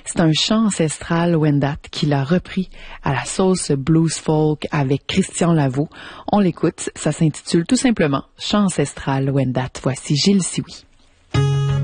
C'est un chant ancestral Wendat qu'il a repris à la sauce blues folk avec Christian Lavaux. On l'écoute, ça s'intitule tout simplement Chant ancestral Wendat. Voici Gilles Sioui.